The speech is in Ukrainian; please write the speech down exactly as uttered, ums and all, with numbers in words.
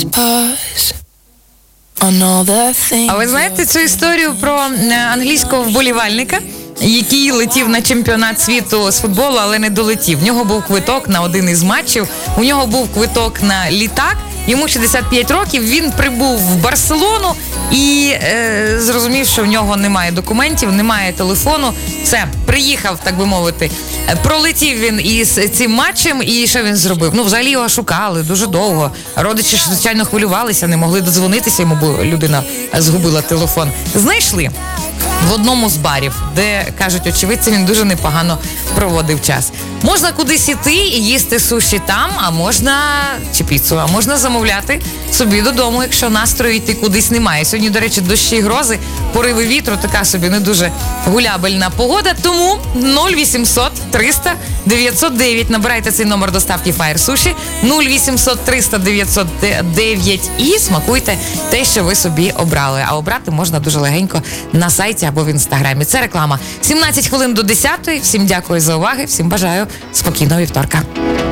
А ви знаєте цю історію про англійського вболівальника, який летів на чемпіонат світу з футболу, але не долетів? В нього був квиток на один із матчів, у нього був квиток на літак, йому шістдесят п'ять років, він прибув в Барселону і е, зрозумів, що в нього немає документів, немає телефону. Все, приїхав, так би мовити. Пролетів він із цим матчем, і що він зробив? Ну, взагалі його шукали дуже довго. Родичі, звичайно, хвилювалися, не могли додзвонитися йому, бо людина згубила телефон. Знайшли в одному з барів, де, кажуть очевидці, він дуже непогано проводив час. Можна кудись іти і їсти суші там, а можна, чи піцу, а можна замовляти собі додому, якщо настрою йти кудись немає. Сьогодні, до речі, дощі і грози, пориви вітру, така собі не дуже гулябельна погода, тому нуль вісімсот триста дев'ятсот дев'ять. Набирайте цей номер доставки Fire Sushi нуль вісімсот триста дев'ятсот дев'ять і смакуйте те, що ви собі обрали. А обрати можна дуже легенько на сайті або в інстаграмі. Це реклама. сімнадцять хвилин до десятої. Всім дякую за увагу, всім бажаю спокійного вівторка.